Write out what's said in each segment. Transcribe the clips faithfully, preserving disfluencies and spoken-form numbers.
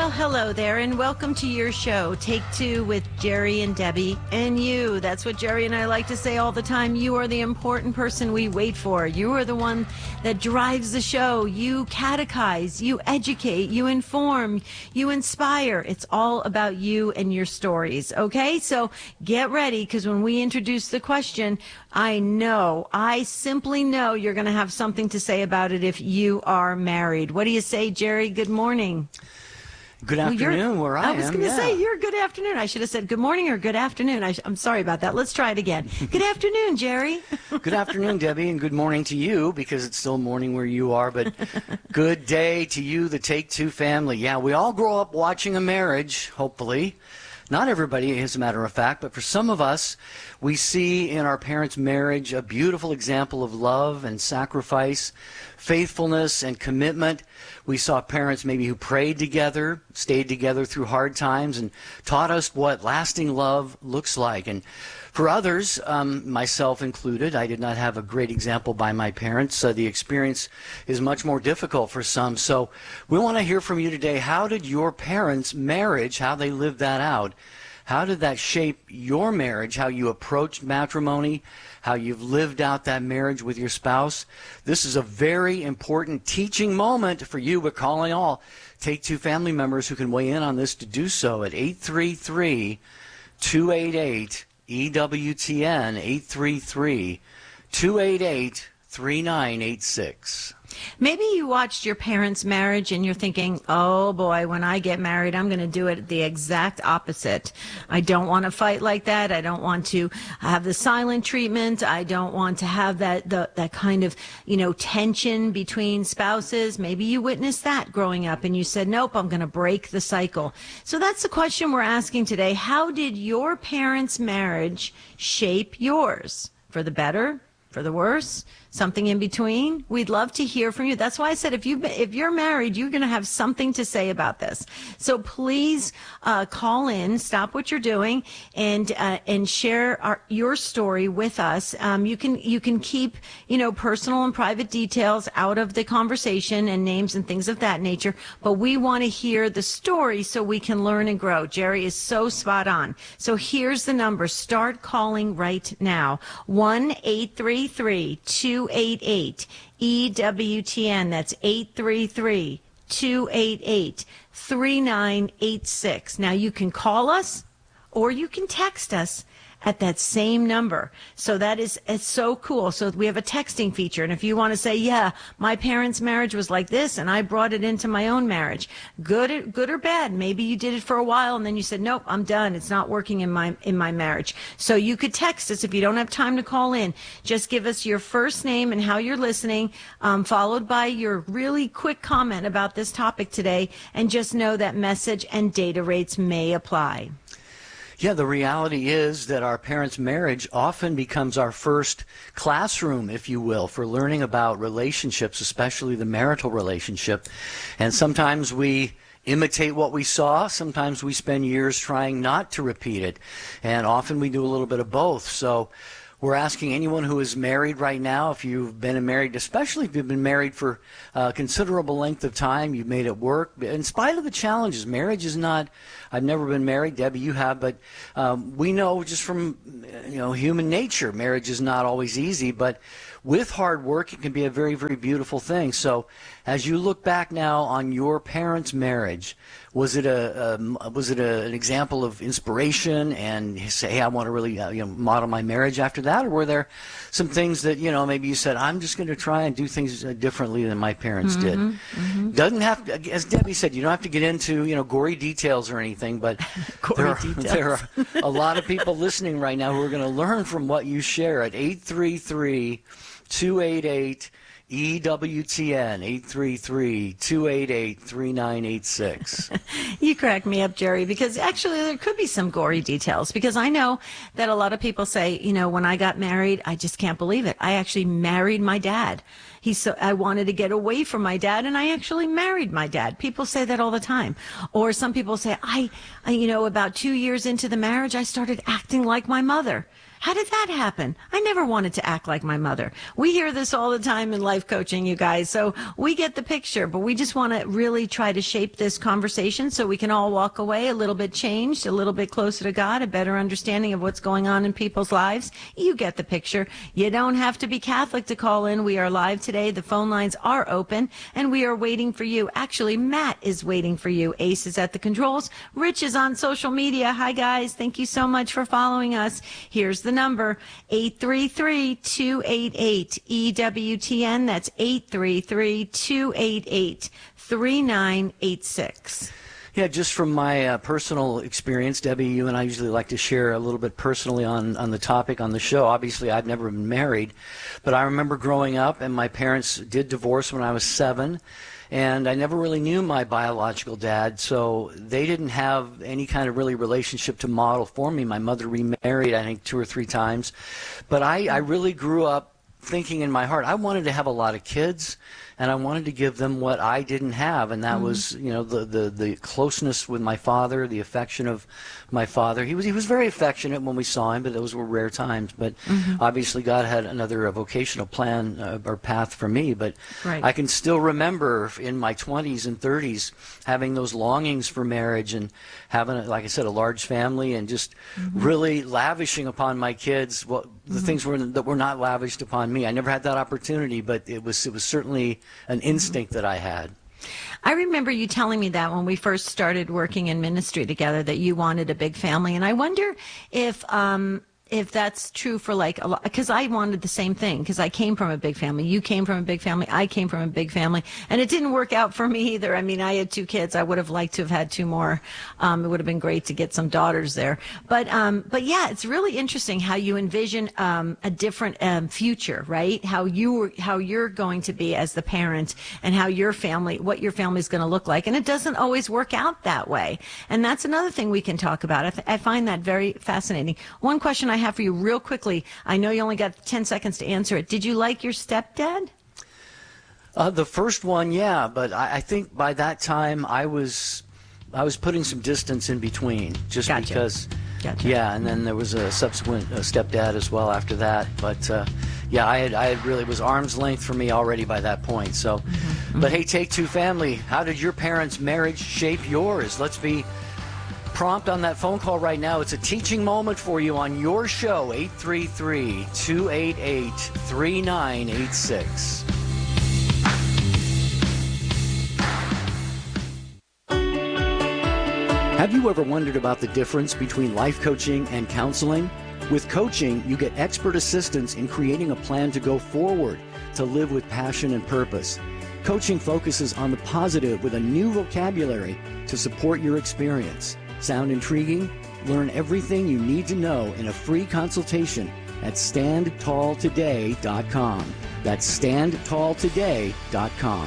Well, hello there, and welcome to your show, Take Two with Jerry and Debbie and you. That's what Jerry and I like to say all the time. You are the important person we wait for. You are the one that drives the show. You catechize, you educate, you inform, you inspire. It's all about you and your stories, okay? So get ready, because when we introduce the question, I know, I simply know you're going to have something to say about it if you are married. What do you say, Jerry? Good morning. Good afternoon, well, where I am. I was going to yeah. say, you're good afternoon. I should have said good morning or good afternoon. I, I'm sorry about that. Let's try it again. Good afternoon, Jerry. Good afternoon, Debbie, and good morning to you, because it's still morning where you are, but good day to you, the Take Two family. Yeah, we all grow up watching a marriage, hopefully. Not everybody, as a matter of fact, but for some of us, we see in our parents' marriage a beautiful example of love and sacrifice, faithfulness and commitment. We saw parents maybe who prayed together, stayed together through hard times, and taught us what lasting love looks like. And for others, um, myself included, I did not have a great example by my parents. Uh, the experience is much more difficult for some. So we want to hear from you today. How did your parents' marriage, how they lived that out? How did that shape your marriage, how you approached matrimony, how you've lived out that marriage with your spouse? This is a very important teaching moment for you. We're calling all Take Two family members who can weigh in on this to do so at eight three three, two eight eight, E W T N, eight three three, two eight eight, three nine eight six. Maybe you watched your parents' marriage and you're thinking, oh boy, when I get married, I'm going to do it the exact opposite. I don't want to fight like that. I don't want to have the silent treatment. I don't want to have that, the, that kind of, you know, tension between spouses. Maybe you witnessed that growing up and you said, nope, I'm going to break the cycle. So that's the question we're asking today. How did your parents' marriage shape yours? For the better? For the worse? Something in between? We'd love to hear from you. That's why I said if you if you're married, you're going to have something to say about this. So please uh, call in, stop what you're doing, and uh, and share our, your story with us. Um, you can you can keep you know personal and private details out of the conversation and names and things of that nature. But we want to hear the story so we can learn and grow. Jerry is so spot on. So here's the number. Start calling right now. one eight three three, two eight eight, E W T N. That's eight three three, two eight eight, three nine eight six. Now you can call us or you can text us at that same number. So that is, it's so cool. So we have a texting feature. And if you want to say, yeah, my parents' marriage was like this and I brought it into my own marriage, good, good or bad. Maybe you did it for a while and then you said, nope, I'm done. It's not working in my, in my marriage. So you could text us if you don't have time to call in. Just give us your first name and how you're listening, um, followed by your really quick comment about this topic today. And just know that message and data rates may apply. Yeah, the reality is that our parents' marriage often becomes our first classroom, if you will, for learning about relationships, especially the marital relationship. And sometimes we imitate what we saw. Sometimes we spend years trying not to repeat it. And often we do a little bit of both. So we're asking anyone who is married right now, if you've been married, especially if you've been married for a considerable length of time, you've made it work. In spite of the challenges, marriage is not, I've never been married, Debbie, you have, but um, we know just from you know human nature, marriage is not always easy, but with hard work, it can be a very, very beautiful thing. So as you look back now on your parents' marriage, was it a, a was it a, an example of inspiration and you say, hey, I want to really uh, you know, model my marriage after that? Or were there some things that, you know, maybe you said, I'm just going to try and do things uh, differently than my parents mm-hmm, did? Mm-hmm. Doesn't have to, as Debbie said, you don't have to get into, you know, gory details or anything, but there are, there are a lot of people listening right now who are going to learn from what you share at eight three three, two eight eight, E W T N, eight three three, two eight eight, three nine eight six. You crack me up, Jerry, because actually there could be some gory details, because I know that a lot of people say, you know, when I got married, I just can't believe it. I actually married my dad. He's so, I wanted to get away from my dad, and I actually married my dad. People say that all the time. Or some people say, I, I you know, about two years into the marriage, I started acting like my mother. How did that happen? I never wanted to act like my mother. We hear this all the time in life coaching, you guys. So we get the picture, but we just want to really try to shape this conversation so we can all walk away a little bit changed, a little bit closer to God, a better understanding of what's going on in people's lives. You get the picture. You don't have to be Catholic to call in. We are live today. The phone lines are open, and we are waiting for you. Actually, Matt is waiting for you. Ace is at the controls. Rich is on social media. Hi, guys. Thank you so much for following us. Here's the number, eight three three, two eight eight, E W T N. That's eight three three, two eight eight, three nine eight six. Yeah, just from my uh, personal experience, Debbie, you and I usually like to share a little bit personally on, on the topic on the show. Obviously, I've never been married, but I remember growing up, and my parents did divorce when I was seven. And I never really knew my biological dad, so they didn't have any kind of really relationship to model for me. My mother remarried, I think, two or three times. But I, I really grew up thinking in my heart, I wanted to have a lot of kids, and I wanted to give them what I didn't have, and that mm-hmm. was, you know, the, the, the closeness with my father, the affection of my father. He was he was very affectionate when we saw him, but those were rare times. But mm-hmm. obviously God had another uh, vocational plan uh, or path for me. But right. I can still remember in my twenties and thirties having those longings for marriage and having, a, like I said, a large family, and just mm-hmm. really lavishing upon my kids what the mm-hmm. things were that were not lavished upon me. I never had that opportunity, but it was it was certainly an instinct mm-hmm. that I had. I remember you telling me that when we first started working in ministry together, that you wanted a big family. And I wonder if um, if that's true for like a lot, because I wanted the same thing, because I came from a big family. You came from a big family. I came from a big family. And it didn't work out for me either. I mean, I had two kids. I would have liked to have had two more. Um, it would have been great to get some daughters there. But um, but yeah, it's really interesting how you envision um, a different um, future, right? How you were, how you're going to be as the parent, and how your family, what your family is going to look like. And it doesn't always work out that way. And that's another thing we can talk about. I, th- I find that very fascinating. One question I have for you real quickly. I know you only got ten seconds to answer it. Did you like your stepdad? Uh, the first one, yeah, but I, I think by that time I was I was putting some distance in between, just gotcha. because, gotcha. yeah, and then there was a subsequent uh, stepdad as well after that. But uh, yeah, I had I had really it was arm's length for me already by that point. So, mm-hmm. but hey, Take Two family, how did your parents' marriage shape yours? Let's be prompt on that phone call right now. It's a teaching moment for you on your show, eight three three, two eight eight, three nine eight six. Have you ever wondered about the difference between life coaching and counseling? With coaching, you get expert assistance in creating a plan to go forward, to live with passion and purpose. Coaching focuses on the positive with a new vocabulary to support your experience. Sound intriguing? Learn everything you need to know in a free consultation at stand tall today dot com. That's stand tall today dot com.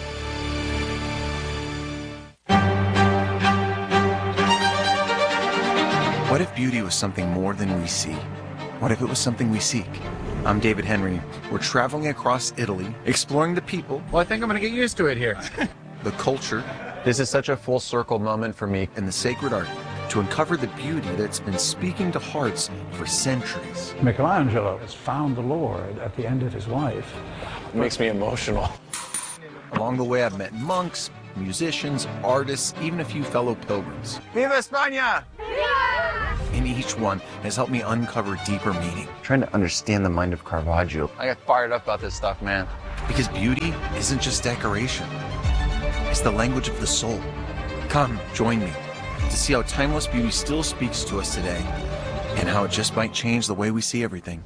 What if beauty was something more than we see? What if it was something we seek? I'm David Henry. We're traveling across Italy, exploring the people. Well, I think I'm going to get used to it here. The culture. This is such a full circle moment for me. And the sacred art, to uncover the beauty that's been speaking to hearts for centuries. Michelangelo has found the Lord at the end of his life. It makes me emotional. Along the way, I've met monks, musicians, artists, even a few fellow pilgrims. Viva España! And each one has helped me uncover deeper meaning. Trying to understand the mind of Caravaggio. I got fired up about this stuff, man. Because beauty isn't just decoration. It's the language of the soul. Come, join me to see how timeless beauty still speaks to us today, and how it just might change the way we see everything.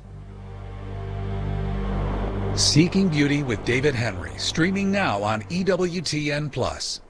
Seeking Beauty with David Henry, streaming now on E W T N plus.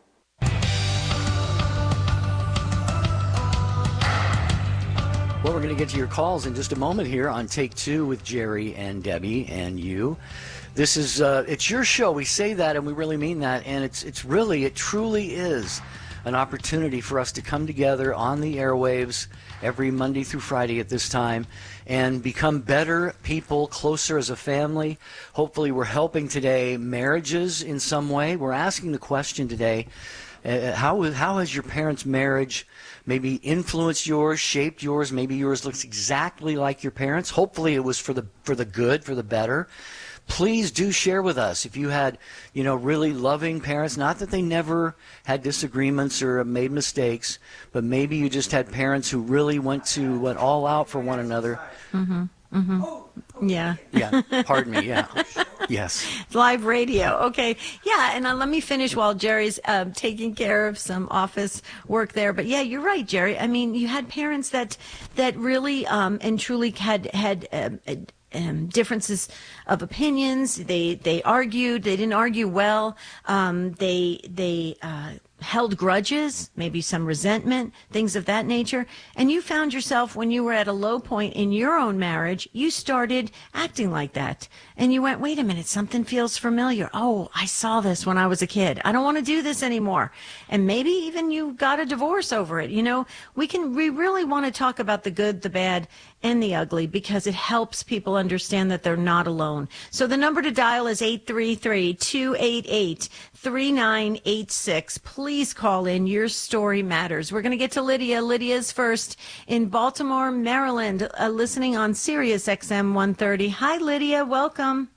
Well, we're going to get to your calls in just a moment here on Take Two with Jerry and Debbie and you. This is, uh, it's your show. We say that and we really mean that. And it's, it's really, it truly is an opportunity for us to come together on the airwaves every Monday through Friday at this time and become better people, closer as a family. Hopefully we're helping today marriages in some way. We're asking the question today, uh, how, how has your parents' marriage maybe influenced yours, shaped yours? Maybe yours looks exactly like your parents. Hopefully it was for the for the good, for the better. Please do share with us if you had, you know, really loving parents. Not that they never had disagreements or made mistakes, but maybe you just had parents who really went to went all out for one another. Mm-hmm. Mm-hmm. Yeah. Yeah. Pardon me. Yeah. Yes. Live radio. Okay. Yeah. And uh, let me finish while Jerry's um, taking care of some office work there. But yeah, you're right, Jerry. I mean, you had parents that that really um, and truly had had. Um, Um, differences of opinions. They they argued. They didn't argue well. Um, they they uh, held grudges, maybe some resentment, things of that nature. And you found yourself when you were at a low point in your own marriage, you started acting like that. And you went, wait a minute, something feels familiar. Oh, I saw this when I was a kid. I don't want to do this anymore. And maybe even you got a divorce over it. You know, we can, we really want to talk about the good, the bad, and the ugly because it helps people understand that they're not alone. So the number to dial is eight three three, two eight eight, three nine eight six. Please call in. Your story matters. We're going to get to Lydia. Lydia's first in Baltimore, Maryland, uh, listening on Sirius X M one thirty. Hi, Lydia. Welcome.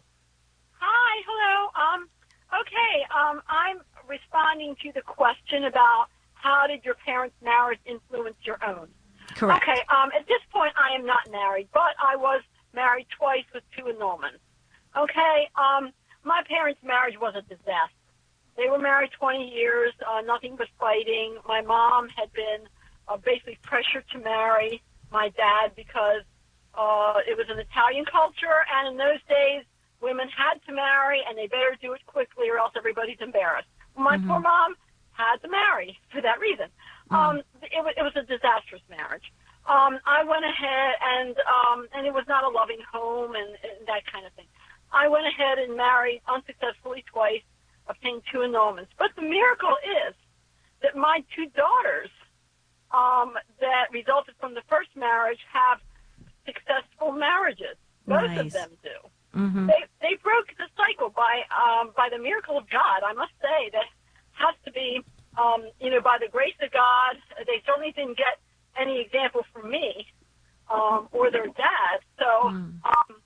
Hi. Hello. Um. Okay. Um. I'm responding to the question about how did your parents' marriage influence your own? Correct. Okay. Um. At this point, I am not married, but I was married twice with two annulments. Okay. Um. My parents' marriage was a disaster. They were married twenty years, uh, nothing but fighting. My mom had been uh, basically pressured to marry my dad because uh, it was an Italian culture, and in those days, women had to marry, and they better do it quickly or else everybody's embarrassed. My mm-hmm. poor mom had to marry for that reason. Mm-hmm. Um, it, was, it was a disastrous marriage. Um, I went ahead, and um, and it was not a loving home and, and that kind of thing. I went ahead and married unsuccessfully twice, obtained two annulments. But the miracle is that my two daughters um, that resulted from the first marriage have successful marriages. Both nice. of them do. Mm-hmm. They they broke the cycle by um, by the miracle of God. I must say that has to be um, you know by the grace of God. They certainly didn't get any example from me um, or their dad. So. Mm. Um,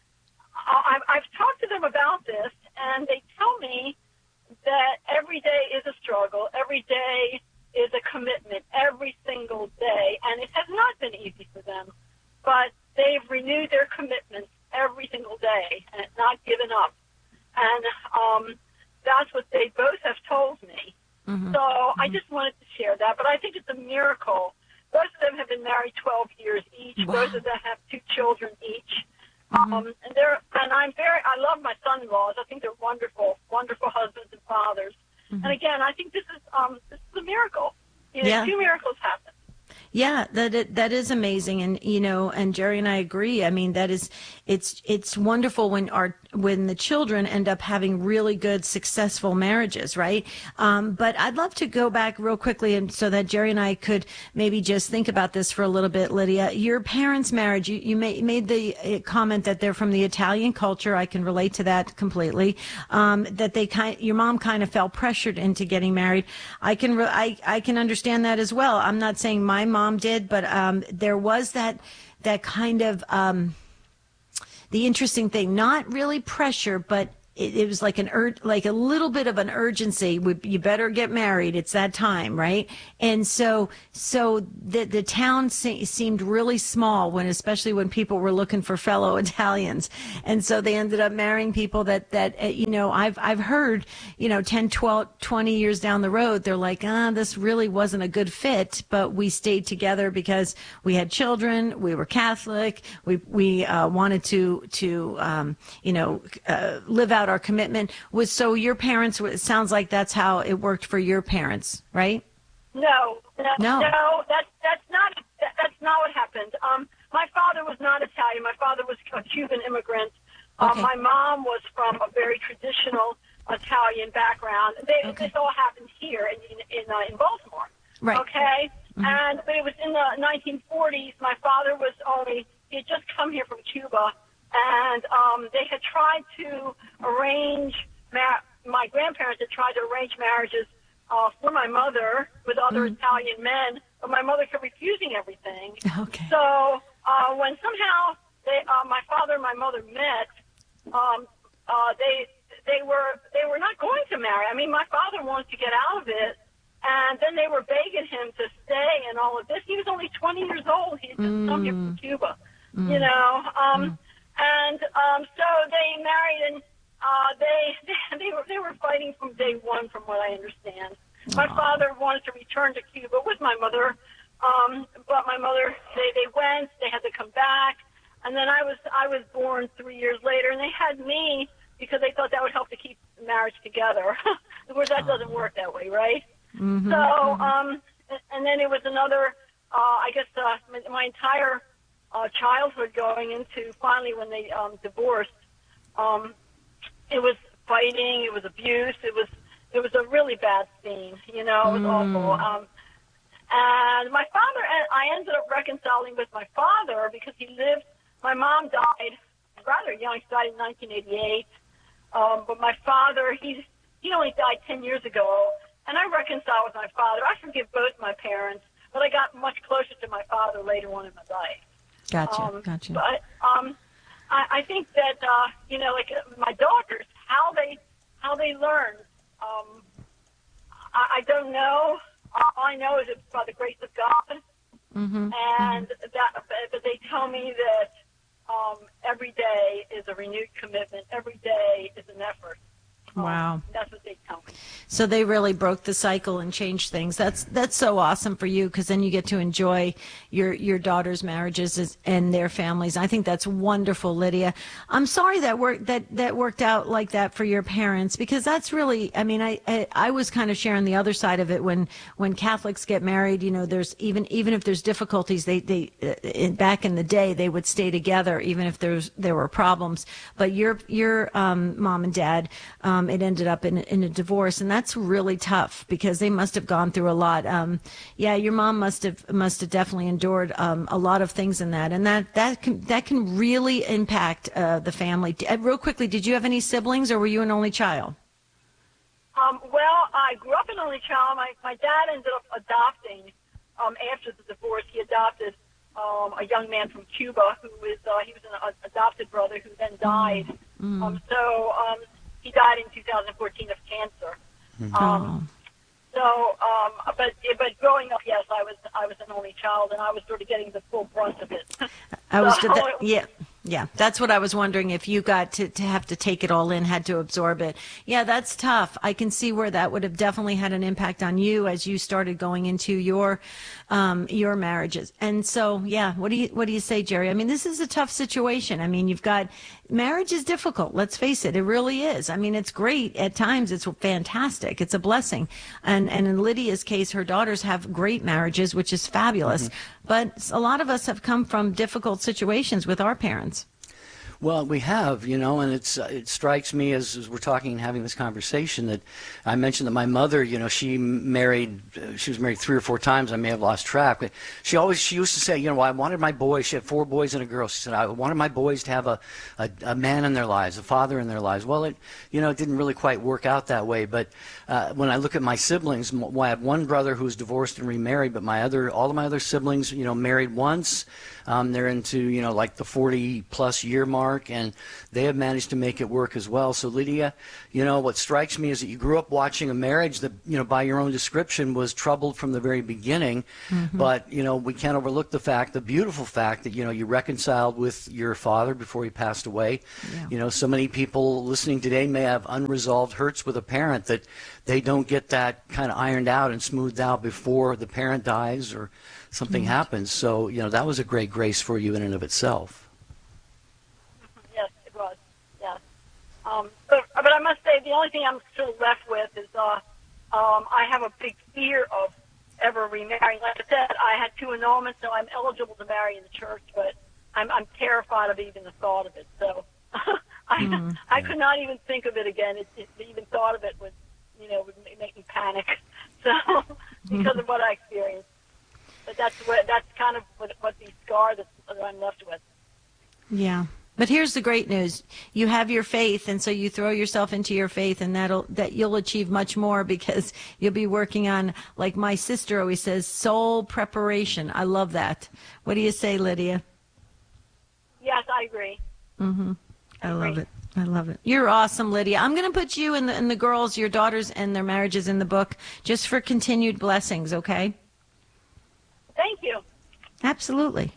I've, I've talked to them about this, and they tell me that every day is a struggle. Every day is a commitment, every single day. And it has not been easy for them, but they've renewed their commitments every single day and not given up. And um, that's what they both have told me. Mm-hmm. So mm-hmm. I just wanted to share that. But I think it's a miracle. Both of them have been married twelve years each. Wow. Both of them have two children each. Mm-hmm. Um, and they're, and I'm very, I love my son-in-laws. I think they're wonderful, wonderful husbands and fathers. Mm-hmm. And again, I think this is, um, this is a miracle. You know, yeah. two miracles happen. Yeah, that that is amazing, and you know, and Jerry and I agree. I mean, that is, it's it's wonderful when our when the children end up having really good, successful marriages, right? Um, but I'd love to go back real quickly, and so that Jerry and I could maybe just think about this for a little bit, Lydia. Your parents' marriage, you you made made the comment that they're from the Italian culture. I can relate to that completely. Um, that they kind, your mom kind of felt pressured into getting married. I can re- I I can understand that as well. I'm not saying my mom did, but um, there was that that kind of um, the interesting thing, not really pressure, but it, it was like an ur- like a little bit of an urgency. We, you better get married. It's that time, right? And so so the the town se- seemed really small when, especially when people were looking for fellow Italians, and so they ended up marrying people that that uh, you know I've I've heard you know ten, twelve, twenty years down the road they're like, ah, this really wasn't a good fit, but we stayed together because we had children, we were Catholic, we we uh, wanted to to um, you know uh, live out our commitment. Was so your parents, it sounds like that's how it worked for your parents, right? No, no, no, no that's that's not that, that's not what happened. Um, my father was not Italian. My father was a Cuban immigrant. Um, okay. My mom was from a very traditional Italian background. They, Okay. This all happened here in in, uh, in Baltimore. Right. Okay, Mhm. and but it was in the nineteen forties. My father was only he had just come here from Cuba, and um, they had tried to arrange. Ma- my grandparents had tried to arrange marriages uh, for my mother with other Mhm. Italian men, but my mother kept refusing everything. Okay. So uh, when somehow they, uh, my father and my mother met, um, uh, they they were they were not going to marry. I mean, my father wanted to get out of it, and then they were begging him to stay and all of this. He was only twenty years old. He had just mm. come here from Cuba, mm. you know. Um, mm. And um, so they married, and uh, they they were they were fighting from day one, from what I understand. My Aww. father wanted to return to Cuba with my mother, um, but my mother they they went. They had to come back, and then I was I was born three years later, and they had me because they thought that would help to keep the marriage together. Of course, that doesn't work that way, right? Mm-hmm. So, um, and then it was another. Uh, I guess uh, my, my entire uh, childhood going into finally when they um, divorced. Um, it was fighting. It was abuse. It was it was a really bad scene. You know, it was mm. awful. Um, and my father, I ended up reconciling with my father because he lived. My mom died rather young. She died in nineteen eighty-eight. Um, but my father, he he only died ten years ago, and I reconciled with my father. I forgive both my parents, but I got much closer to my father later on in my life. Gotcha, um, gotcha. But um, I, I think that uh, you know, like uh, my daughters, how they how they learn. Um, I, I don't know. All I know is it's by the grace of God, mm-hmm. and mm-hmm. that. But they tell me that. Um, every day is a renewed commitment. Every day is an effort. Um, wow. That's what they tell me. So they really broke the cycle and changed things. That's that's so awesome for you because then you get to enjoy your your daughter's marriages as, and their families. I think that's wonderful, Lydia. I'm sorry that worked that that worked out like that for your parents because that's really. I mean, I I, I was kind of sharing the other side of it when when Catholics get married. You know, there's even even if there's difficulties, they they uh, in, back in the day they would stay together even if there's there were problems. But your your um, mom and dad. Um, it ended up in, in a divorce, and that's really tough because they must have gone through a lot. Um, yeah, your mom must have must have definitely endured um, a lot of things in that, and that that can that can really impact uh, the family. Uh, real quickly, did you have any siblings, or were you an only child? Um, well, I grew up an only child. My my dad ended up adopting um, after the divorce. He adopted um, a young man from Cuba who was uh, he was an uh, adopted brother who then died. Mm. Um, so. Um, He died in two thousand fourteen of cancer. Mm-hmm. Um, oh. So, um, but but growing up, yes, I was I was an only child, and I was sort of getting the full brunt of it. I was so, that, yeah. Yeah, that's what I was wondering if you got to, to have to take it all in, had to absorb it. Yeah, that's tough. I can see where that would have definitely had an impact on you as you started going into your um, your marriages. And so, yeah, what do you what do you say, Jerry? I mean, this is a tough situation. I mean, you've got marriage is difficult. Let's face it, it really is. I mean, it's great at times. It's fantastic. It's a blessing. And and in Lydia's case, her daughters have great marriages, which is fabulous. Mm-hmm. But a lot of us have come from difficult situations with our parents. Well, we have, you know, and it's uh, it strikes me as, as we're talking and having this conversation that I mentioned that my mother, you know, she married, uh, she was married three or four times. I may have lost track, but she always, she used to say, you know, well, I wanted my boys, she had four boys and a girl. She said, I wanted my boys to have a, a, a man in their lives, a father in their lives. Well, it, you know, it didn't really quite work out that way. But uh, when I look at my siblings, well, I have one brother who's divorced and remarried, but my other, all of my other siblings, you know, married once. Um, they're into, you know, like the forty plus year mark, and they have managed to make it work as well. So, Lydia, you know, what strikes me is that you grew up watching a marriage that, you know, by your own description was troubled from the very beginning. Mm-hmm. But, you know, we can't overlook the fact, the beautiful fact that, you know, you reconciled with your father before he passed away. Yeah. You know, so many people listening today may have unresolved hurts with a parent that they don't get that kind of ironed out and smoothed out before the parent dies or something mm-hmm. happens. So, you know, that was a great grace for you in and of itself. Yes, it was. Yes. Um, but, but I must say, the only thing I'm still left with is uh, um, I have a big fear of ever remarrying. Like I said, I had two annulments, so I'm eligible to marry in the church, but I'm, I'm terrified of even the thought of it. So I Mm. I could not even think of it again. It, it, even thought of it would, you know, would ma- make me panic. So because of what I experienced, but that's what that's kind of what, what the scar that, that I'm left with. Yeah. But here's the great news. You have your faith, and so you throw yourself into your faith, and that'll that you'll achieve much more because you'll be working on, like my sister always says, soul preparation. I love that. What do you say, Lydia? Yes, I agree. Mm-hmm. I I love agree. it. I love it. You're awesome, Lydia. I'm going to put you and the, and the girls, your daughters and their marriages in the book just for continued blessings, okay? Thank you. Absolutely.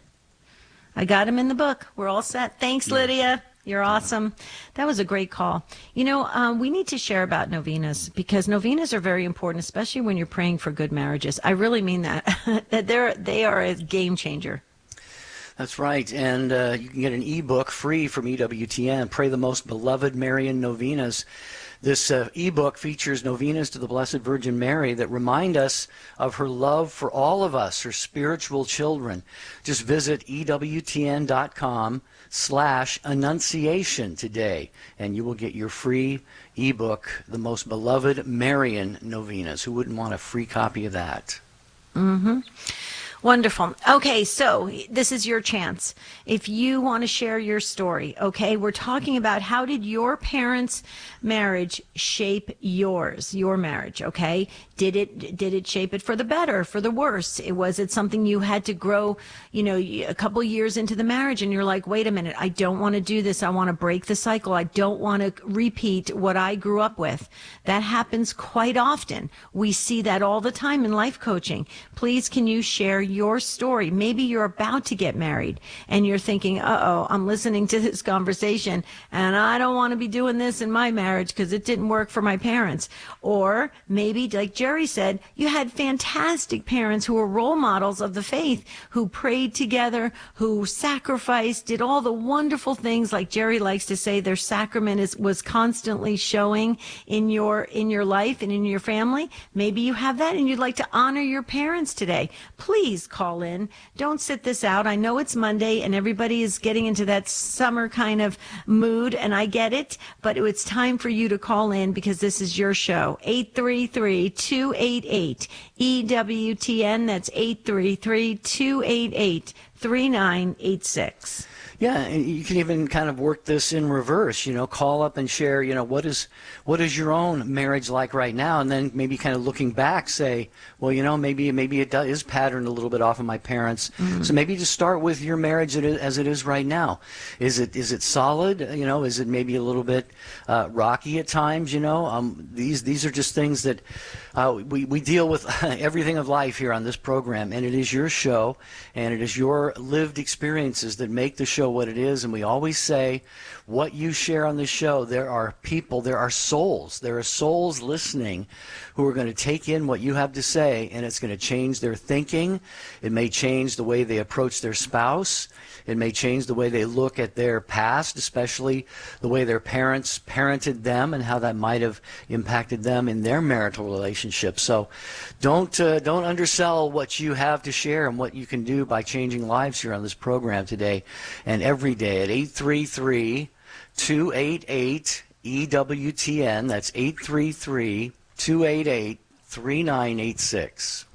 I got him in the book. We're all set. Thanks, Lydia. You're awesome. That was a great call. You know, um, we need to share about novenas because novenas are very important, especially when you're praying for good marriages. I really mean that. that they're they are a game changer. That's right. And uh, you can get an ebook free from E W T N, Pray the Most Beloved Marian Novenas. This uh, ebook features novenas to the Blessed Virgin Mary that remind us of her love for all of us, her spiritual children. Just visit E W T N dot com slash Annunciation today, and you will get your free ebook, The Most Beloved Marian Novenas. Who wouldn't want a free copy of that? Mm-hmm. Wonderful. Okay, so this is your chance. If you want to share your story, okay, we're talking about how did your parents' marriage shape yours, your marriage, okay? Did it did it shape it for the better, for the worse? It, was it something you had to grow, you know, a couple years into the marriage and you're like, wait a minute, I don't want to do this. I want to break the cycle. I don't want to repeat what I grew up with. That happens quite often. We see that all the time in life coaching. Please, can you share your story? Maybe you're about to get married and you're thinking, uh-oh, I'm listening to this conversation and I don't want to be doing this in my marriage because it didn't work for my parents. Or maybe, like Jerry said, you had fantastic parents who were role models of the faith, who prayed together, who sacrificed, did all the wonderful things. Like Jerry likes to say, their sacrament is, was constantly showing in your in your life and in your family. Maybe you have that and you'd like to honor your parents today. Please call in. Don't sit this out. I know it's Monday and everybody is getting into that summer kind of mood, and I get it, but it's time for you to call in because this is your show. eight three three, two eight eight, E W T N. That's eight three three, two eight eight, three nine eight six. Yeah, and you can even kind of work this in reverse, you know, call up and share, you know, what is what is your own marriage like right now? And then maybe kind of looking back, say, well, you know, maybe maybe it does, is patterned a little bit off of my parents. Mm-hmm. So maybe just start with your marriage as it is right now. Is it is it solid? You know, is it maybe a little bit uh, rocky at times? You know, um, these these are just things that uh, we, we deal with everything of life here on this program. And it is your show, and it is your lived experiences that make the show what it is. And we always say, what you share on this show, there are people, there are souls, there are souls listening who are going to take in what you have to say, and it's going to change their thinking. It may change the way they approach their spouse. It may change the way they look at their past, especially the way their parents parented them and how that might have impacted them in their marital relationship. So don't uh, don't undersell what you have to share and what you can do by changing lives here on this program today and every day at eight three three, two eight eight, E W T N. That's eight three three, two eight eight, three nine eight six.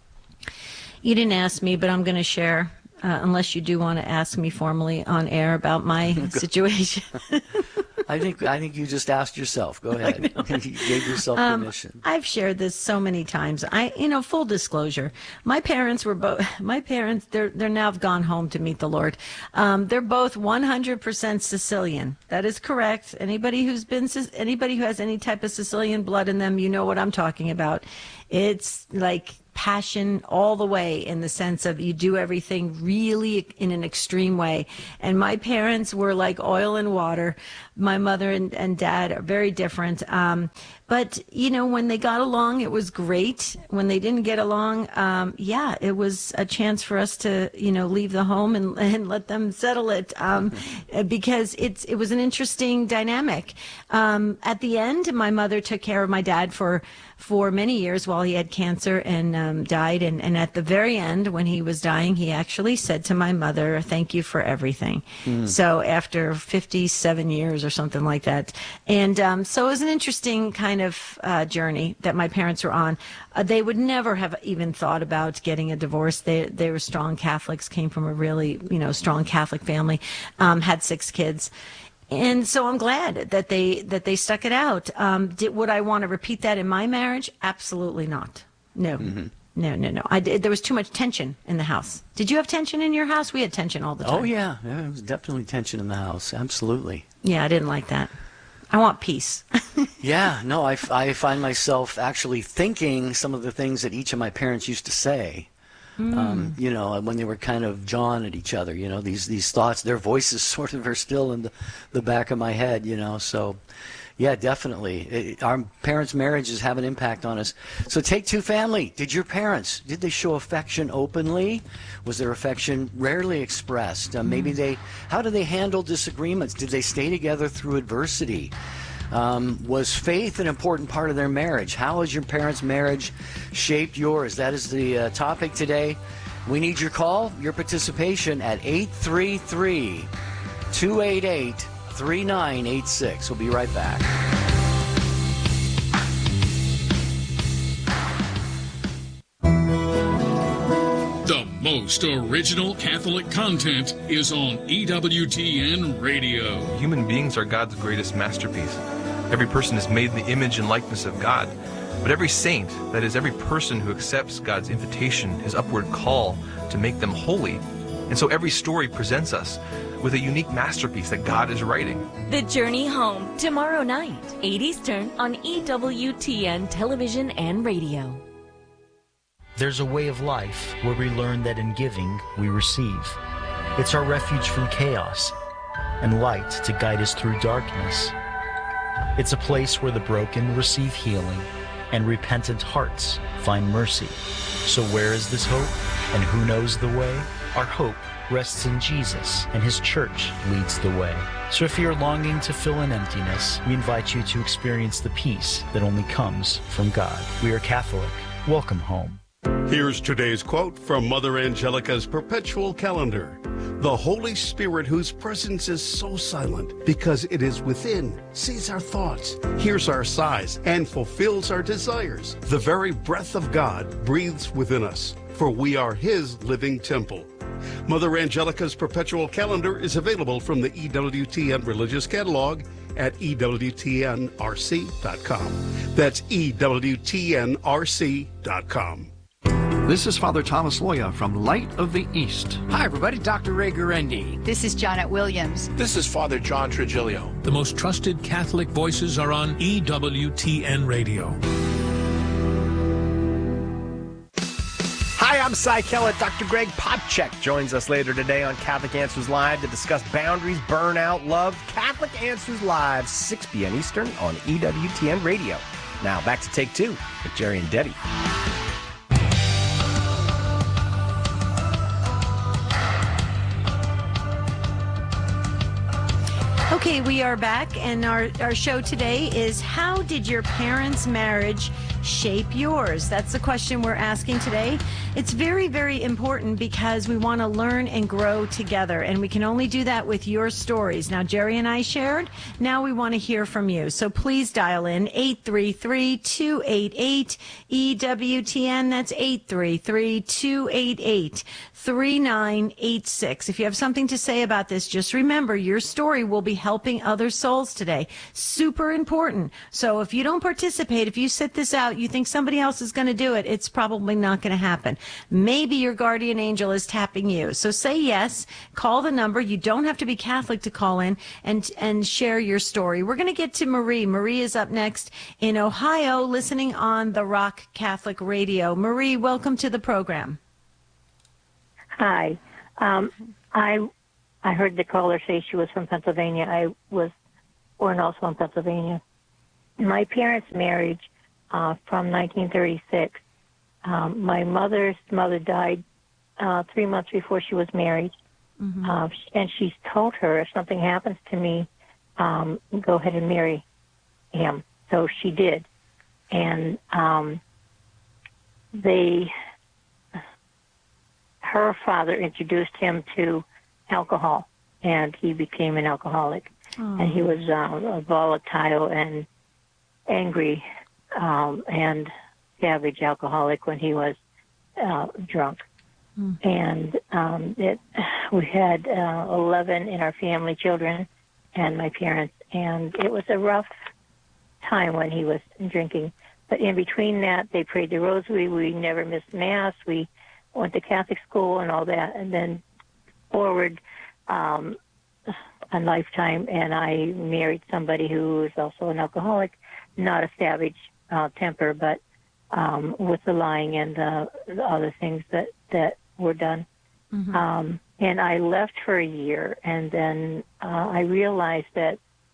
You didn't ask me, but I'm going to share. Uh, unless you do want to ask me formally on air about my situation. I think I think you just asked yourself. Go ahead. You gave yourself permission. Um, I've shared this so many times. I, you know, full disclosure, my parents were both. My parents, they're they're now gone home to meet the Lord. Um, they're both one hundred percent Sicilian. That is correct. Anybody who's been anybody who has any type of Sicilian blood in them, you know what I'm talking about. It's like passion all the way, in the sense of you do everything really in an extreme way. And my parents were like oil and water. My mother and, and dad are very different. Um, But, you know, when they got along, it was great. When they didn't get along, um, yeah, it was a chance for us to, you know, leave the home and, and let them settle it, um, because it's it was an interesting dynamic. Um, at the end, my mother took care of my dad for for many years while he had cancer and um, died. And, and at the very end, when he was dying, he actually said to my mother, "Thank you for everything." Mm. So after fifty-seven years or something like that. And um, so it was an interesting kind of uh, journey that my parents were on. Uh, they would never have even thought about getting a divorce. They they were strong Catholics, came from a really, you know, strong Catholic family, um, had six kids. And so I'm glad that they that they stuck it out. Um, did, would I want to repeat that in my marriage? Absolutely not. No, mm-hmm. no, no, no. I did, there was too much tension in the house. Did you have tension in your house? We had tension all the time. Oh, yeah. yeah. There was definitely tension in the house. Absolutely. Yeah, I didn't like that. I want peace. Yeah, no, I, I find myself actually thinking some of the things that each of my parents used to say. Mm. Um, you know, when they were kind of jawing at each other, you know, these these thoughts, their voices sort of are still in the, the back of my head, you know. So, yeah, definitely. It, our parents' marriages have an impact on us. So Take Two family, did your parents, did they show affection openly? Was their affection rarely expressed? Uh, maybe they, how did they handle disagreements? Did they stay together through adversity? Um, was faith an important part of their marriage? How has your parents' marriage shaped yours? That is the uh, topic today. We need your call, your participation at eight three three, two eight eight, three nine eight six. We'll be right back. The most original Catholic content is on E W T N Radio. Human beings are God's greatest masterpiece. Every person is made in the image and likeness of God. But every saint, that is, every person who accepts God's invitation, his upward call to make them holy. And so every story presents us with a unique masterpiece that God is writing. The Journey Home, tomorrow night, eight Eastern on E W T N Television and Radio. There's a way of life where we learn that in giving, we receive. It's our refuge from chaos and light to guide us through darkness. It's a place where the broken receive healing and repentant hearts find mercy. So where is this hope? And who knows the way? Our hope rests in Jesus, and his church leads the way. So if you're longing to fill an emptiness, we invite you to experience the peace that only comes from God. We are Catholic. Welcome home. Here's today's quote from Mother Angelica's perpetual calendar. The Holy Spirit, whose presence is so silent because it is within, sees our thoughts, hears our sighs, and fulfills our desires. The very breath of God breathes within us, for we are his living temple. Mother Angelica's perpetual calendar is available from the E W T N Religious Catalog at E W T N R C dot com. That's E W T N R C dot com. This is Father Thomas Loya from Light of the East. Hi, everybody. Doctor Ray Gurendi. This is Janet Williams. This is Father John Trigilio. The most trusted Catholic voices are on E W T N Radio. Hi, I'm Cy Kellett. Doctor Greg Popcak joins us later today on Catholic Answers Live to discuss boundaries, burnout, love. Catholic Answers Live, six p.m. Eastern on E W T N Radio. Now, back to Take Two with Jerry and Debbie. Okay, we are back, and our, our show today is, how did your parents' marriage shape yours? That's the question we're asking today. It's very, very important because we want to learn and grow together, and we can only do that with your stories. Now, Jerry and I shared. Now we want to hear from you. So please dial in eight three three, two eight eight, E W T N. That's eight three three, two eight eight, three nine eight six. If you have something to say about this, just remember your story will be helping other souls today. Super important. So if you don't participate, if you sit this out, you think somebody else is going to do it, it's probably not going to happen. Maybe your guardian angel is tapping you. So say yes, call the number. You don't have to be Catholic to call in and, and share your story. We're going to get to Marie. Marie is up next in Ohio, listening on the Rock Catholic Radio. Marie, welcome to the program. Hi. Um, I I heard the caller say she was from Pennsylvania. I was born also in Pennsylvania. my parents' marriage uh, from nineteen thirty-six. Um, my mother's mother died uh, three months before she was married, Mm-hmm. uh, and she's told her if something happens to me, um, go ahead and marry him. So she did, and um, they, her father introduced him to alcohol, and he became an alcoholic. Oh. And he was uh, volatile and angry um, and savage alcoholic when he was uh, drunk. Mm. And um, it, we had uh, eleven in our family, children and my parents, and it was a rough time when he was drinking. But in between that, they prayed the rosary. We never missed Mass. We went to Catholic school and all that. And then forward um, a lifetime, and I married somebody who was also an alcoholic, not a savage uh, temper, but um, with the lying and the, the other things that, that were done. Mm-hmm. Um, and I left for a year, and then uh, I realized that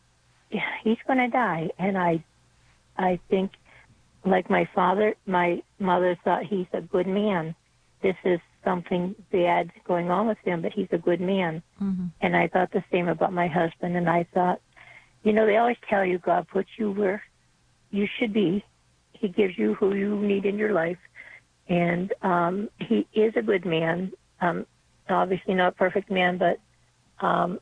he's going to die. And I, I think, like my father, my mother thought he's a good man. This is something bad going on with him, but he's a good man. Mm-hmm. And I thought the same about my husband. And I thought, you know, they always tell you God puts you where you should be. He gives you who you need in your life. And um, he is a good man. Um, obviously not a perfect man, but um,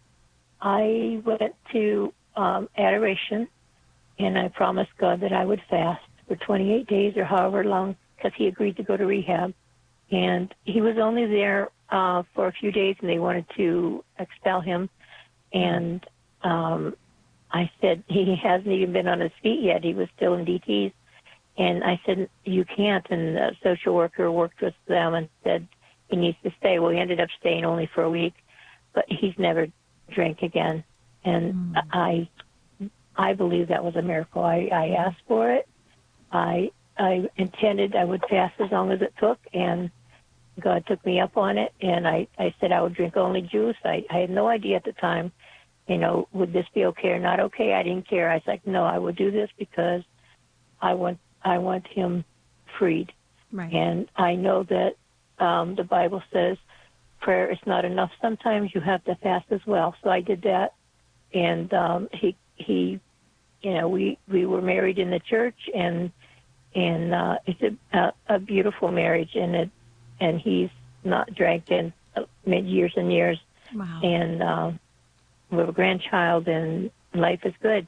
I went to um, adoration, and I promised God that I would fast for twenty-eight days or however long, because he agreed to go to rehab. And he was only there uh, for a few days, and they wanted to expel him. And um, I said, he hasn't even been on his feet yet. He was still in D Ts. And I said, you can't. And the social worker worked with them and said he needs to stay. Well, he ended up staying only for a week, but he's never drank again. And mm. I I believe that was a miracle. I, I asked for it. I I intended I would fast as long as it took, and God took me up on it. And I, I said I would drink only juice. I, I had no idea at the time, you know, would this be okay or not okay? I didn't care. I was like, no, I would do this because I want I want him freed. Right. And I know that um, the Bible says prayer is not enough. Sometimes you have to fast as well. So I did that, and um, he he, you know, we, we were married in the church, and and uh, it's a, a a beautiful marriage, and it and he's not drank in many years and years. Wow. And uh, we have a grandchild, and life is good.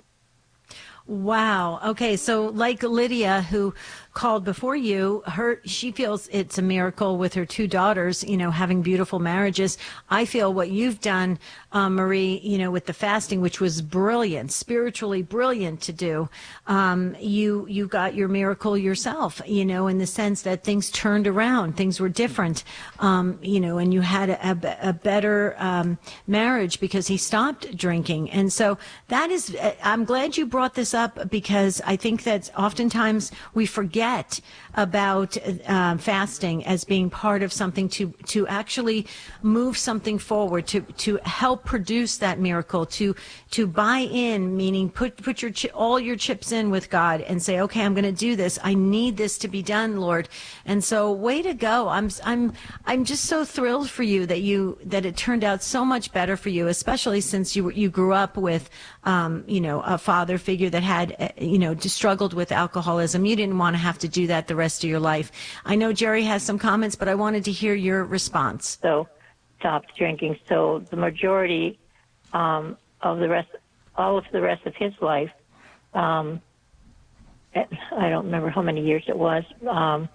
Wow. Okay. So like Lydia, who called before you, her, she feels it's a miracle with her two daughters, you know, having beautiful marriages. I feel what you've done, um, Marie, you know, with the fasting, which was brilliant, spiritually brilliant to do. Um, you, you got your miracle yourself, you know, in the sense that things turned around, things were different, um, you know, and you had a, a, a better, um, marriage because he stopped drinking. And so that is, I'm glad you brought this up, because I think that oftentimes we forget about uh, fasting as being part of something to to actually move something forward, to to help produce that miracle, to to buy in, meaning put put your chi- all your chips in with God and say, okay, I'm going to do this. I need this to be done, Lord. And so, way to go! I'm I'm I'm just so thrilled for you that you that it turned out so much better for you, especially since you you grew up with um, you know a father figure that had you know just struggled with alcoholism. You didn't want to have to do that the rest of your life. I know Jerry has some comments, but I wanted to hear your response. So, stopped drinking. So the majority um, of the rest, all of the rest of his life, um, I don't remember how many years it was, um,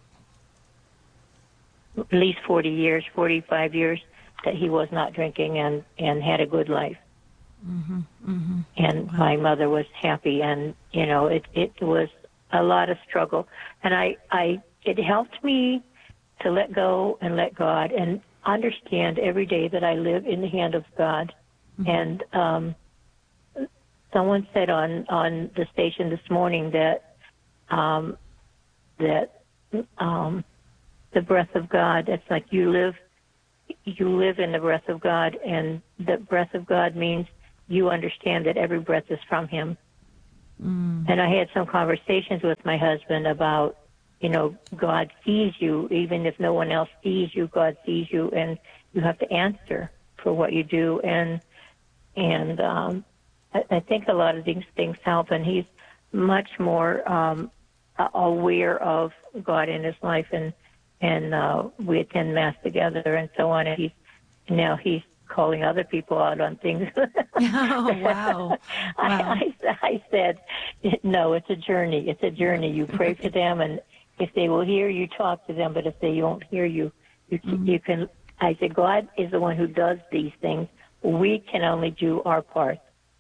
at least forty years, forty-five years, that he was not drinking and, and had a good life. Mm-hmm, mm-hmm. And wow. my mother was happy, and, you know, it, it was a lot of struggle. And I, I, it helped me to let go and let God and understand every day that I live in the hand of God. Mm-hmm. And um, someone said on, on the station this morning that um, that um, the breath of God, it's like you live you live in the breath of God, and the breath of God means you understand that every breath is from Him. Mm. And I had some conversations with my husband about, you know, God sees you, even if no one else sees you, God sees you, and you have to answer for what you do. And and um, I, I think a lot of these things help, and he's much more um, aware of God in his life, and and uh, we attend Mass together and so on, and he's now he's calling other people out on things. Oh, wow. wow. I, I, I said, no, it's a journey. It's a journey. You pray for them, and if they will hear you, talk to them, but if they won't hear you, you, mm-hmm. you can, I said, God is the one who does these things. We can only do our part.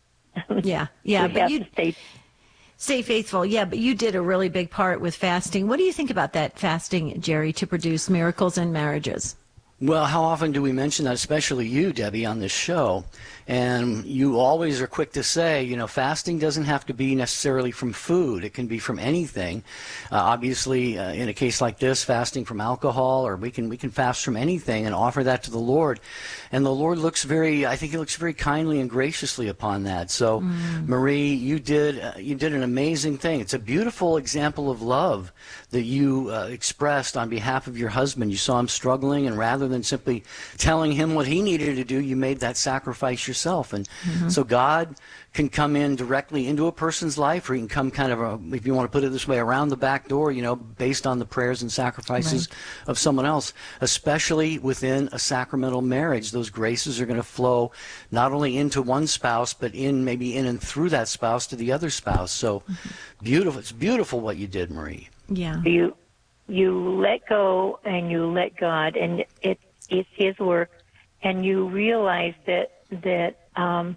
Yeah, yeah, we but have you to stay Stay faithful. Yeah, but you did a really big part with fasting. What do you think about that fasting, Jerry, to produce miracles in marriages? Well, how often do we mention that, especially you, Debbie, on this show? And you always are quick to say, you know, fasting doesn't have to be necessarily from food. It can be from anything. Uh, obviously, uh, in a case like this, fasting from alcohol, or we can we can fast from anything and offer that to the Lord. And the Lord looks very, I think he looks very kindly and graciously upon that. So, mm. Marie, you did uh, you did an amazing thing. It's a beautiful example of love that you uh, expressed on behalf of your husband. You saw him struggling, and rather than simply telling him what he needed to do, you made that sacrifice yourself. And mm-hmm. so God can come in directly into a person's life, or he can come kind of, a, if you want to put it this way, around the back door, you know, based on the prayers and sacrifices right. of someone else, especially within a sacramental marriage. Those graces are going to flow not only into one spouse, but in maybe in and through that spouse to the other spouse. So mm-hmm. beautiful. It's beautiful what you did, Marie. Yeah. You you let go and you let God, and it it's his work, and you realize that that um,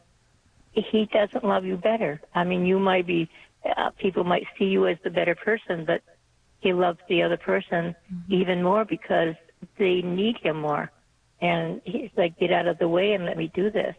he doesn't love you better. I mean, you might be uh, people might see you as the better person, but he loves the other person mm-hmm. even more because they need him more. And he's like, get out of the way and let me do this.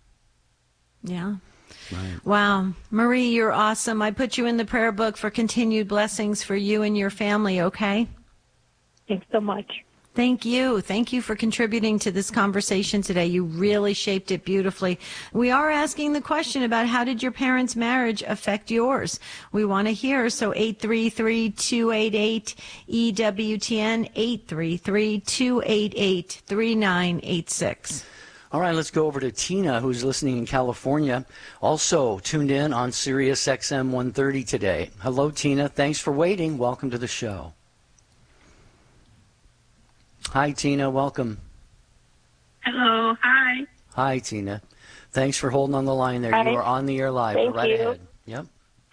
Yeah. Right. Wow. Marie, you're awesome. I put you in the prayer book for continued blessings for you and your family, okay? Thanks so much. Thank you. Thank you for contributing to this conversation today. You really shaped it beautifully. We are asking the question about how did your parents' marriage affect yours? We want to hear. So eight three three, two eight eight, E W T N, eight three three, two eight eight, three nine eight six. All right, let's go over to Tina, who's listening in California, also tuned in on Sirius X M one thirty today. Hello, Tina. Thanks for waiting. Welcome to the show. Hi, Tina. Welcome. Hello. Hi. Hi, Tina. Thanks for holding on the line there. Hi. You are on the air live. Thank Go right you. ahead. Yep.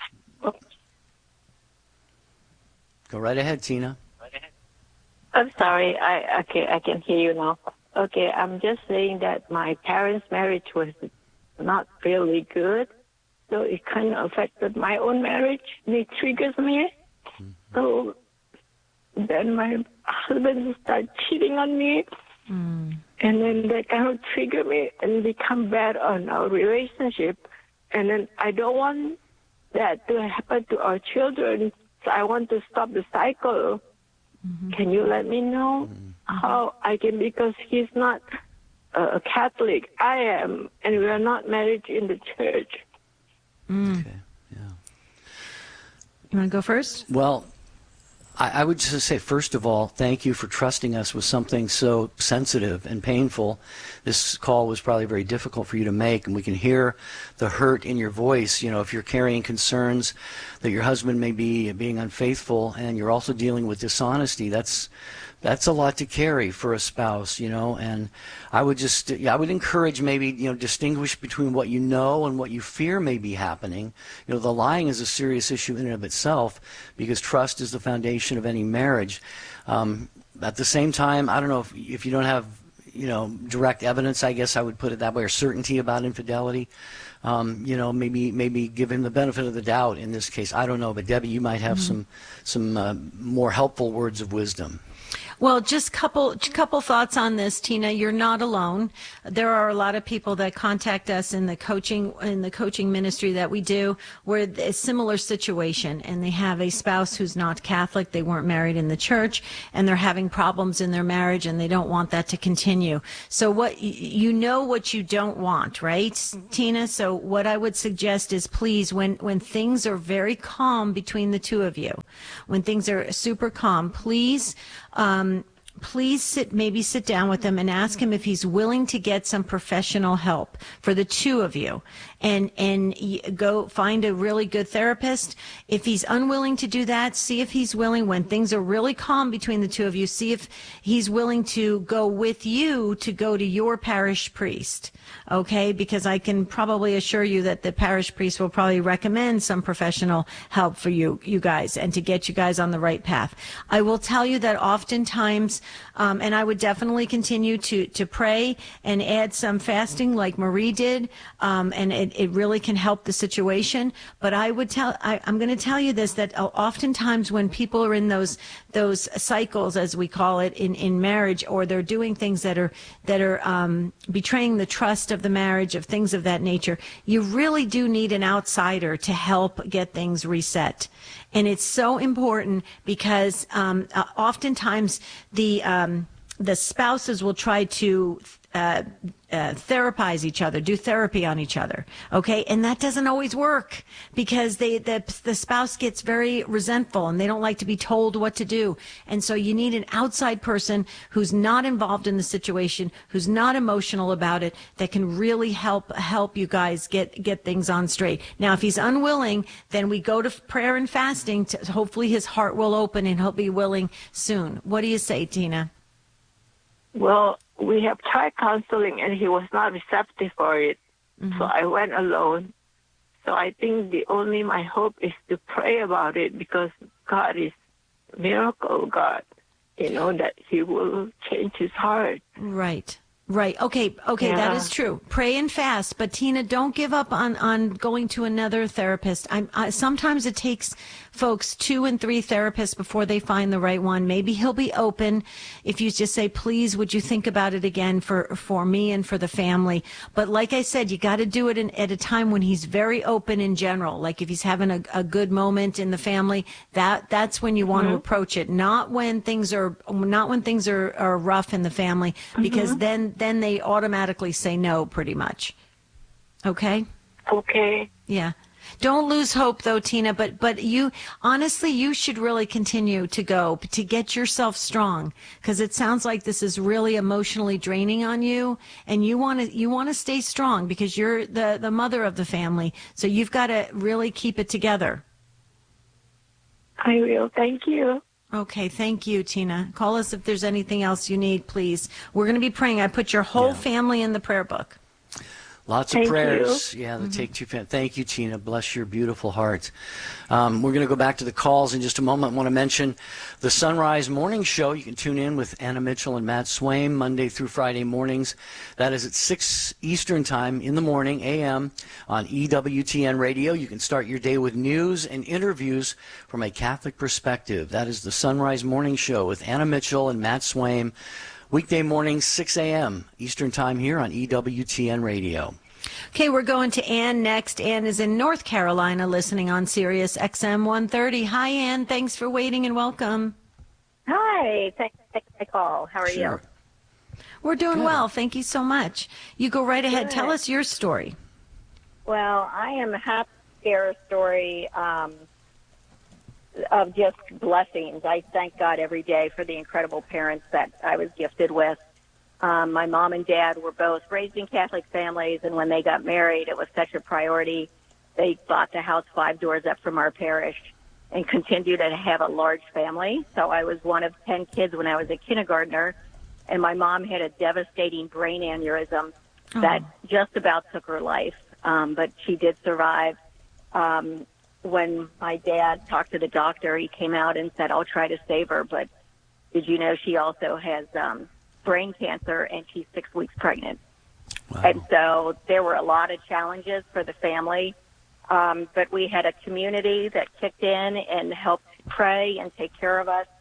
Go right ahead, Tina. I'm sorry. I okay. I can hear you now. Okay. I'm just saying that my parents' marriage was not really good, so it kind of affected my own marriage. It triggers me. Mm-hmm. So then my husband started cheating on me, mm. and then that kind of trigger me and become bad on our relationship. And then I don't want that to happen to our children, so I want to stop the cycle. Mm-hmm. Can you let me know mm-hmm. how I can, because he's not a Catholic, I am, and we are not married in the church. Mm. Okay, yeah. You want to go first? Well, I would just say, first of all, thank you for trusting us with something so sensitive and painful. This call was probably very difficult for you to make, and we can hear the hurt in your voice. You know, if you're carrying concerns that your husband may be being unfaithful and you're also dealing with dishonesty, that's that's a lot to carry for a spouse, you know. And I would just, yeah, I would encourage maybe, you know, distinguish between what you know and what you fear may be happening. You know, the lying is a serious issue in and of itself because trust is the foundation of any marriage. Um, at the same time, I don't know if, if you don't have, you know, direct evidence, I guess I would put it that way, or certainty about infidelity. Um, you know, maybe maybe give him the benefit of the doubt in this case. I don't know, but Debbie, you might have mm-hmm. some some uh, more helpful words of wisdom. Well, just couple couple thoughts on this, Tina. You're not alone. There are a lot of people that contact us in the coaching in the coaching ministry that we do, where a similar situation, and they have a spouse who's not Catholic. They weren't married in the church, and they're having problems in their marriage, and they don't want that to continue. So, what you know what you don't want, right, mm-hmm. Tina? So, what I would suggest is, please, when when things are very calm between the two of you, when things are super calm, please. Um, please sit, maybe sit down with him and ask him if he's willing to get some professional help for the two of you, and and go find a really good therapist. If he's unwilling to do that, see if he's willing, when things are really calm between the two of you, see if he's willing to go with you to go to your parish priest. Okay, because I can probably assure you that the parish priest will probably recommend some professional help for you, you guys, and to get you guys on the right path. I will tell you that oftentimes, um, and I would definitely continue to, to pray and add some fasting like Marie did, um, and it, it really can help the situation. But I would tell, I, I'm going to tell you this, that oftentimes when people are in those those cycles, as we call it, in, in marriage, or they're doing things that are that are um, betraying the trust of the marriage, of things of that nature, you really do need an outsider to help get things reset. And it's so important because um, uh, oftentimes the um, the spouses will try to uh, uh, therapize each other, do therapy on each other, okay? And that doesn't always work because they the, the spouse gets very resentful and they don't like to be told what to do. And so you need an outside person who's not involved in the situation, who's not emotional about it, that can really help help you guys get, get things on straight. Now, if he's unwilling, then we go to prayer and fasting. To, hopefully his heart will open and he'll be willing soon. What do you say, Tina? Well, we have tried counseling, and he was not receptive for it. Mm-hmm. So I went alone. So I think the only my hope is to pray about it, because God is miracle God, you know, that he will change his heart. Right. Right. Okay. Okay. Yeah. That is true. Pray and fast. But Tina, don't give up on, on going to another therapist. I'm, I, sometimes it takes folks two and three therapists before they find the right one. Maybe he'll be open if you just say, please, would you think about it again for, for me and for the family? But like I said, you got to do it in, at a time when he's very open in general. Like if he's having a, a good moment in the family, that, that's when you want mm-hmm. to approach it. Not when things are, not when things are, are rough in the family, because mm-hmm. then, then they automatically say no, pretty much. Okay? Okay. Yeah. Don't lose hope, though, Tina, but but you, honestly, you should really continue to go, to get yourself strong, because it sounds like this is really emotionally draining on you, and you want to you want to stay strong because you're the, the mother of the family, so you've got to really keep it together. I will. Thank you. Okay, thank you, Tina. Call us if there's anything else you need, please. We're going to be praying. I put your whole yeah. family in the prayer book. Lots of Thank prayers. You. Yeah, the mm-hmm. Take Two family. Thank you, Tina. Bless your beautiful heart. Um, we're going to go back to the calls in just a moment. I want to mention the Sunrise Morning Show. You can tune in with Anna Mitchell and Matt Swaim Monday through Friday mornings. That is at six Eastern Time in the morning, A M, on E W T N Radio. You can start your day with news and interviews from a Catholic perspective. That is the Sunrise Morning Show with Anna Mitchell and Matt Swaim. Weekday mornings, six A M Eastern Time here on E W T N Radio. Okay, we're going to Ann next. Ann is in North Carolina listening on Sirius X M one thirty. Hi, Ann. Thanks for waiting and welcome. Hi. Thanks for taking my call. How are sure. you? We're doing Good. well. Thank you so much. You go right ahead. Good. Tell us your story. Well, I am happy to share a story um, of just blessings. I thank God every day for the incredible parents that I was gifted with. Um, my mom and dad were both raised in Catholic families, and when they got married, it was such a priority. They bought the house five doors up from our parish and continued to have a large family. So I was one of ten kids when I was a kindergartner, and my mom had a devastating brain aneurysm oh. that just about took her life, um, but she did survive. Um, when my dad talked to the doctor, he came out and said, I'll try to save her, but did you know she also has um, brain cancer, and she's six weeks pregnant. Wow. And so there were a lot of challenges for the family, um, but we had a community that kicked in and helped pray and take care of us.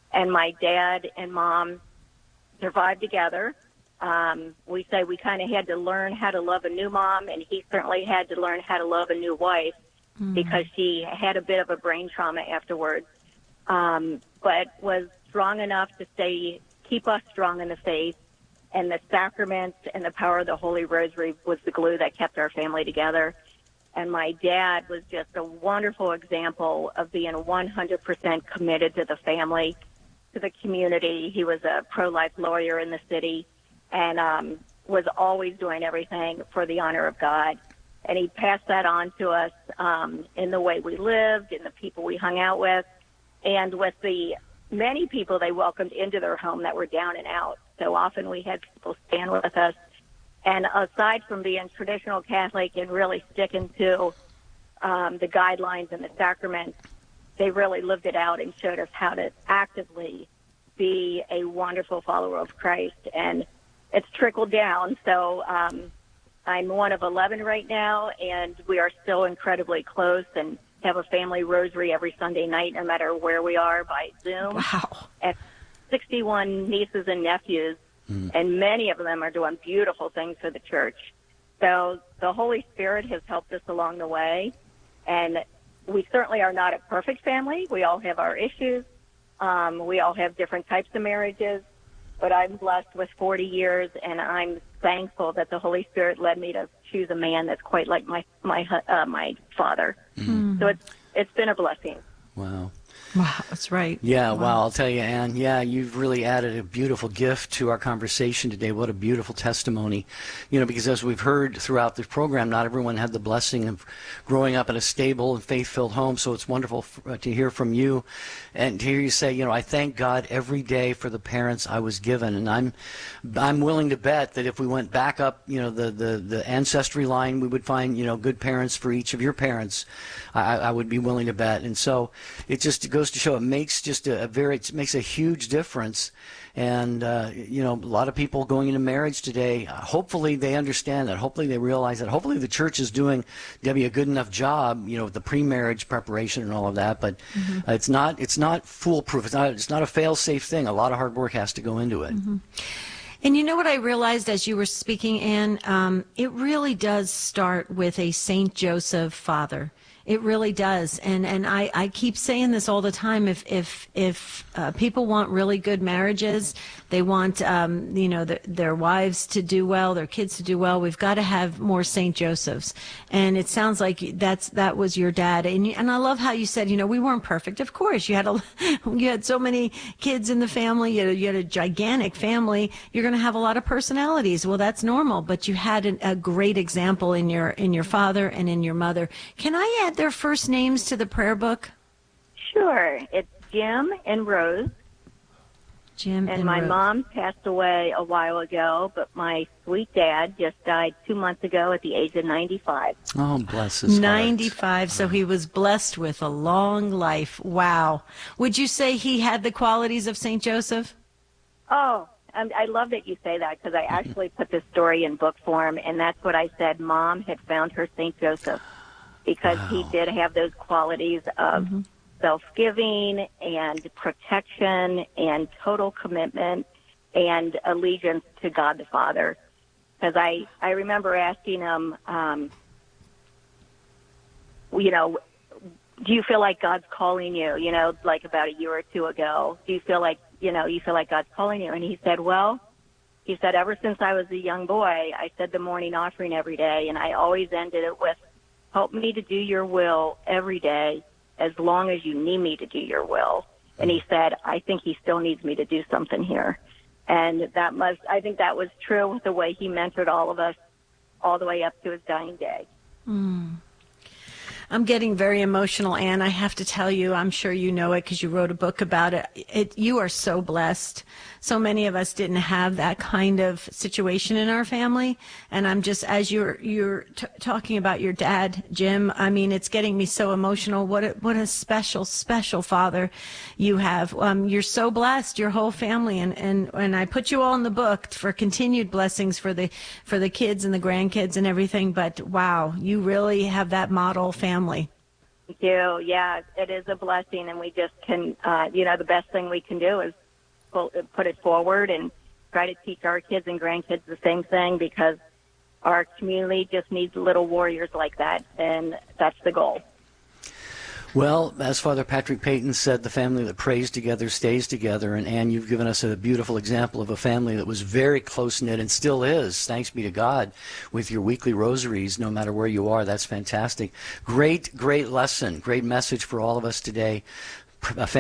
and my dad and mom survived together. Um, we say we kind of had to learn how to love a new mom, and he certainly had to learn how to love a new wife mm. because she had a bit of a brain trauma afterwards, um, but was strong enough to stay, keep us strong in the faith. And the sacraments and the power of the Holy Rosary was the glue that kept our family together. And my dad was just a wonderful example of being one hundred percent committed to the family, to the community. He was a pro-life lawyer in the city and um, was always doing everything for the honor of God. And he passed that on to us um, in the way we lived, in the people we hung out with, and with the many people they welcomed into their home that were down and out. So often we had people stand with us. And aside from being traditional Catholic and really sticking to um, the guidelines and the sacraments, they really lived it out and showed us how to actively be a wonderful follower of Christ. And it's trickled down. So um, I'm one of eleven right now, and we are still incredibly close and have a family rosary every Sunday night, no matter where we are, by Zoom. Wow. At sixty-one nieces and nephews, mm. and many of them are doing beautiful things for the church. So the Holy Spirit has helped us along the way, and we certainly are not a perfect family. We all have our issues. Um, we all have different types of marriages, but I'm blessed with forty years, and I'm thankful that the Holy Spirit led me to choose a man that's quite like my my uh, my father. Mm. So it's it's been a blessing. Wow. Wow, that's right. Yeah, wow. wow, I'll tell you, Ann, yeah, you've really added a beautiful gift to our conversation today. What a beautiful testimony. You know, because as we've heard throughout the program, not everyone had the blessing of growing up in a stable and faith-filled home, so it's wonderful f- to hear from you and to hear you say, you know, I thank God every day for the parents I was given, and I'm I'm willing to bet that if we went back up, you know, the, the, the ancestry line, we would find, you know, good parents for each of your parents. I, I would be willing to bet. And so it just goes to show it makes just a, a very it makes a huge difference. And uh, you know, a lot of people going into marriage today, uh, hopefully they understand that. Hopefully they realize that. Hopefully the church is doing, Debbie, a good enough job, you know, with the pre-marriage preparation and all of that. But mm-hmm. uh, it's not it's not foolproof. It's not it's not a fail-safe thing. A lot of hard work has to go into it. Mm-hmm. And you know what I realized as you were speaking, Ann? Um, it really does start with a Saint Joseph father. It really does. And and I, I keep saying this all the time. If if if uh, people want really good marriages, they want um, you know the, their wives to do well, their kids to do well, we've got to have more Saint Josephs. And it sounds like that's that was your dad. And you, and I love how you said, you know, we weren't perfect. Of course, you had a you had so many kids in the family. You had, you had a gigantic family. You're going to have a lot of personalities. Well, that's normal. But you had an, a great example in your in your father and in your mother. Can I add their first names to the prayer book? Sure. It's Jim and Rose. Jim and, and my Rose. mom passed away a while ago, but my sweet dad just died two months ago at the age of ninety-five. Oh, bless his ninety-five, heart. So he was blessed with a long life. Wow. Would you say he had the qualities of Saint Joseph? Oh, um, I love that you say that, because I actually put this story in book form, and that's what I said. Mom had found her Saint Joseph, because wow. he did have those qualities of mm-hmm. self-giving and protection and total commitment and allegiance to God the Father. Because I, I remember asking him, um, you know, do you feel like God's calling you, you know, like about a year or two ago? Do you feel like, you know, you feel like God's calling you? And he said, well, he said, ever since I was a young boy, I said the morning offering every day, and I always ended it with, help me to do your will every day as long as you need me to do your will. And he said, I think he still needs me to do something here. And that must, I think that was true with the way he mentored all of us all the way up to his dying day. Mm. I'm getting very emotional, Ann. I have to tell you, I'm sure you know it because you wrote a book about it. It. You are so blessed. So many of us didn't have that kind of situation in our family. And I'm just, as you're you're t- talking about your dad, Jim, I mean, it's getting me so emotional. What a, what a special, special father you have. Um, you're so blessed, your whole family. And, and, and I put you all in the book for continued blessings for the for the kids and the grandkids and everything. But wow, you really have that model family. Thank you. Yeah, it is a blessing, and we just can, uh, you know, the best thing we can do is pull, put it forward and try to teach our kids and grandkids the same thing, because our community just needs little warriors like that, and that's the goal. Well, as Father Patrick Peyton said, the family that prays together stays together. And Ann, you've given us a beautiful example of a family that was very close-knit and still is, thanks be to God, with your weekly rosaries, no matter where you are. That's fantastic. Great, great lesson, great message for all of us today. A